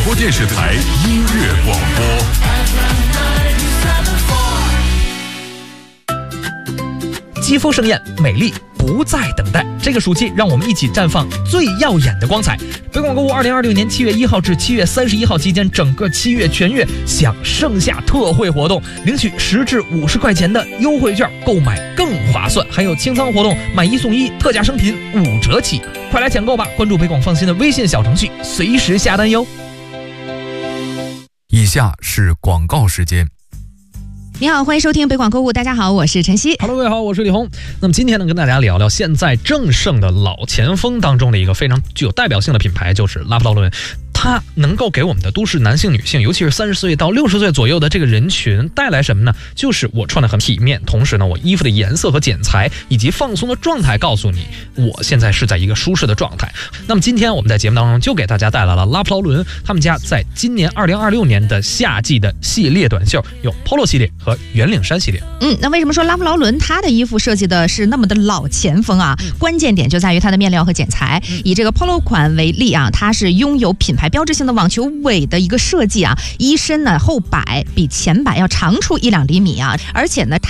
播电视台音乐广播。 肌肤盛艳，美丽不再等待。这个暑期，让我们一起绽放最耀眼的光彩。北广购物2026年7月1号至7月31号期间，整个7月全月享盛夏特惠活动，领取10至50块钱的优惠券，购买更划算。还有清仓活动，买1送1，特价商品5折起，快来抢购吧！关注北广放心的微信小程序，随时下单哟。 以下是广告时间。 你好，欢迎收听北广购物。大家好，我是晨曦。 Hello， 各位好，我是李红。那么今天呢，跟大家聊聊现在正盛的老前锋当中的一个非常具有代表性的品牌，就是拉夫劳伦。它能够给我们的都市男性、女性，尤其是30岁到60岁左右的这个人群带来什么呢？就是我穿得很体面，同时呢，我衣服的颜色和剪裁以及放松的状态告诉你，我现在是在一个舒适的状态。那么今天我们在节目当中就给大家带来了拉夫劳伦他们家在今年2026年的夏季的系列短袖，有 Polo 系列和圆领衫系列。 那为什么说拉夫劳伦它的衣服设计的是那么的老前锋啊？关键点就在于它的面料和剪裁。以这个 Polo 款为例啊，它是拥有品牌标志性的网球尾的一个设计啊，衣身呢后摆比前摆要长出1-2厘米啊，而且呢